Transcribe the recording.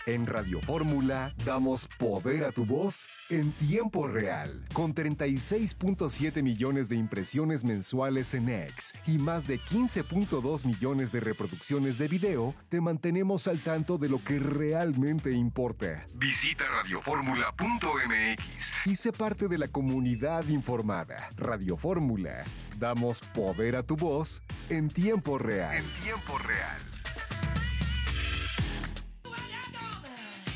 En Radio Fórmula damos poder a tu voz en tiempo real. Con 36.7 millones de impresiones mensuales en X y más de 15.2 millones de reproducciones de video, te mantenemos al tanto de lo que realmente importa. Visita radioformula.mx y sé parte de la comunidad informada. Radio Fórmula. Damos poder a tu voz en tiempo real. En tiempo real.